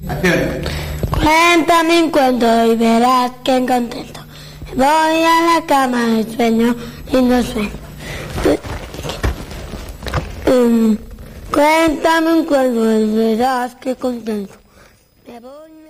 Acción. Cuéntame un cuento y verás que contento. Voy a la cama de sueño y no sueño. Cuéntame un cuento y verás que contento. Me voy